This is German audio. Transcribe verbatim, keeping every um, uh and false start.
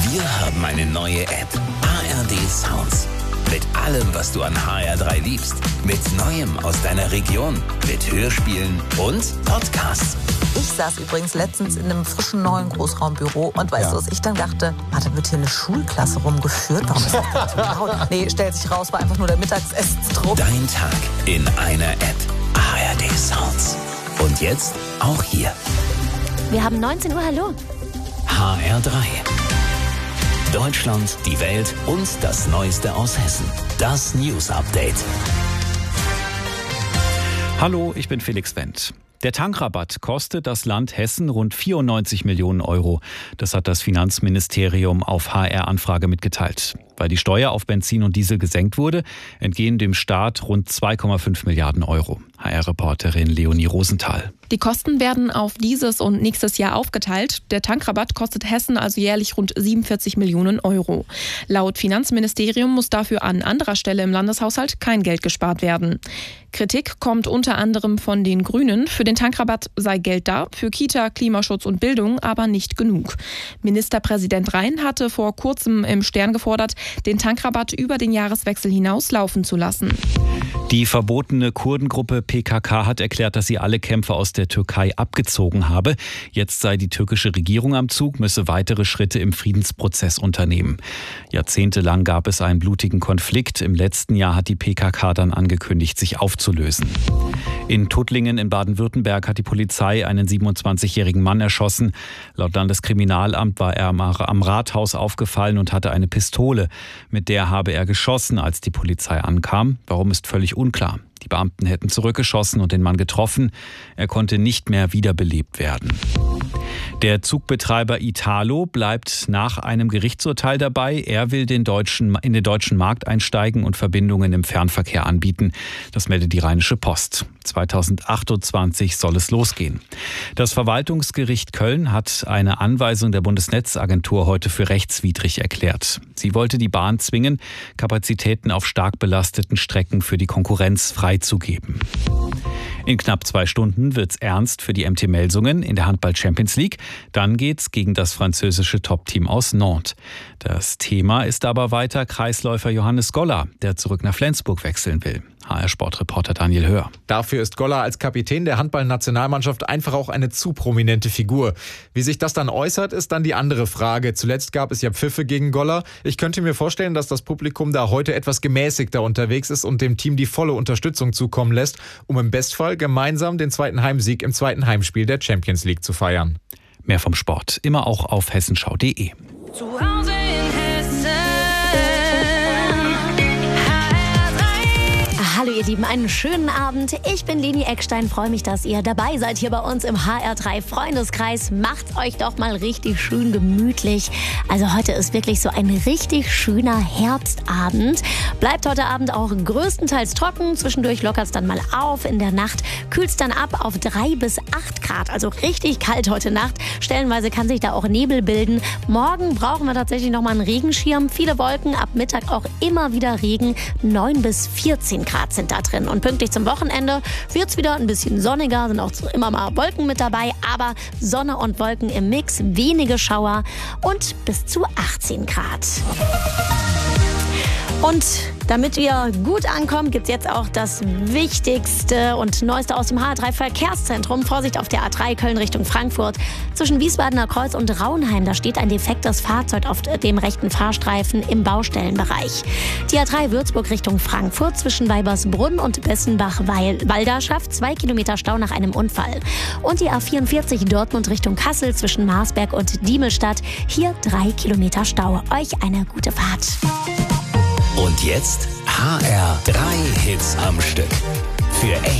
Wir haben eine neue App. A R D Sounds. Mit allem, was du an H R drei liebst. Mit Neuem aus deiner Region. Mit Hörspielen und Podcasts. Ich saß übrigens letztens in einem frischen neuen Großraumbüro und weißt Ja. du, was ich dann dachte? Ah, da wird hier eine Schulklasse rumgeführt. Warum ist das denn so laut? Nee, stellt sich raus, war einfach nur der Mittagsessenstrupp. Dein Tag in einer App. A R D Sounds. Und jetzt auch hier. Wir haben neunzehn Uhr, hallo. H R drei. Deutschland, die Welt und das Neueste aus Hessen. Das News Update. Hallo, ich bin Felix Wendt. Der Tankrabatt kostet das Land Hessen rund vierundneunzig Millionen Euro. Das hat das Finanzministerium auf H R-Anfrage mitgeteilt. Weil die Steuer auf Benzin und Diesel gesenkt wurde, entgehen dem Staat rund zwei Komma fünf Milliarden Euro. H R-Reporterin Leonie Rosenthal. Die Kosten werden auf dieses und nächstes Jahr aufgeteilt. Der Tankrabatt kostet Hessen also jährlich rund siebenundvierzig Millionen Euro. Laut Finanzministerium muss dafür an anderer Stelle im Landeshaushalt kein Geld gespart werden. Kritik kommt unter anderem von den Grünen. Für den Tankrabatt sei Geld da, für Kita, Klimaschutz und Bildung aber nicht genug. Ministerpräsident Rhein hatte vor kurzem im Stern gefordert, den Tankrabatt über den Jahreswechsel hinaus laufen zu lassen. Die verbotene Kurdengruppe P K K hat erklärt, dass sie alle Kämpfer aus der Türkei abgezogen habe. Jetzt sei die türkische Regierung am Zug, müsse weitere Schritte im Friedensprozess unternehmen. Jahrzehntelang gab es einen blutigen Konflikt. Im letzten Jahr hat die P K K dann angekündigt, sich aufzulösen. In Tuttlingen in Baden-Württemberg hat die Polizei einen siebenundzwanzigjährigen Mann erschossen. Laut Landeskriminalamt war er am Rathaus aufgefallen und hatte eine Pistole. Mit der habe er geschossen, als die Polizei ankam. Warum, ist völlig unklar. Die Beamten hätten zurückgeschossen und den Mann getroffen. Er konnte nicht mehr wiederbelebt werden. Der Zugbetreiber Italo bleibt nach einem Gerichtsurteil dabei. Er will den deutschen, in den deutschen Markt einsteigen und Verbindungen im Fernverkehr anbieten. Das meldet die Rheinische Post. zweitausendachtundzwanzig soll es losgehen. Das Verwaltungsgericht Köln hat eine Anweisung der Bundesnetzagentur heute für rechtswidrig erklärt. Sie wollte die Bahn zwingen, Kapazitäten auf stark belasteten Strecken für die Konkurrenz freizugeben. In knapp zwei Stunden wird's ernst für die M T Melsungen in der Handball-Champions League. Dann geht's gegen das französische Top-Team aus Nantes. Das Thema ist aber weiter Kreisläufer Johannes Goller, der zurück nach Flensburg wechseln will. H R-Sportreporter Daniel Hör. Dafür ist Goller als Kapitän der Handball-Nationalmannschaft einfach auch eine zu prominente Figur. Wie sich das dann äußert, ist dann die andere Frage. Zuletzt gab es ja Pfiffe gegen Goller. Ich könnte mir vorstellen, dass das Publikum da heute etwas gemäßigter unterwegs ist und dem Team die volle Unterstützung zukommen lässt, um im Bestfall gemeinsam den zweiten Heimsieg im zweiten Heimspiel der Champions League zu feiern. Mehr vom Sport, immer auch auf hessenschau punkt de. Zu Hause in Hessen. Hallo ihr Lieben, einen schönen Abend. Ich bin Leni Eckstein, freue mich, dass ihr dabei seid hier bei uns im H R drei Freundeskreis. Macht euch doch mal richtig schön gemütlich. Also heute ist wirklich so ein richtig schöner Herbstabend. Bleibt heute Abend auch größtenteils trocken. Zwischendurch lockert es dann mal auf. In der Nacht kühlt es dann ab auf drei bis acht Grad. Also richtig kalt heute Nacht. Stellenweise kann sich da auch Nebel bilden. Morgen brauchen wir tatsächlich noch mal einen Regenschirm. Viele Wolken, ab Mittag auch immer wieder Regen. neun bis vierzehn Grad sind da drin. Und pünktlich zum Wochenende wird es wieder ein bisschen sonniger, sind auch immer mal Wolken mit dabei, aber Sonne und Wolken im Mix, wenige Schauer und bis zu achtzehn Grad. Und damit ihr gut ankommt, gibt es jetzt auch das Wichtigste und Neueste aus dem H R drei Verkehrszentrum. Vorsicht auf der A drei Köln Richtung Frankfurt. Zwischen Wiesbadener Kreuz und Raunheim, da steht ein defektes Fahrzeug auf dem rechten Fahrstreifen im Baustellenbereich. Die A drei Würzburg Richtung Frankfurt zwischen Weibersbrunn und Bessenbach-Walderschaft. Zwei Kilometer Stau nach einem Unfall. Und die A vierundvierzig Dortmund Richtung Kassel zwischen Marsberg und Diemelstadt. Hier drei Kilometer Stau. Euch eine gute Fahrt. Und jetzt H R drei Hits am Stück. Für echt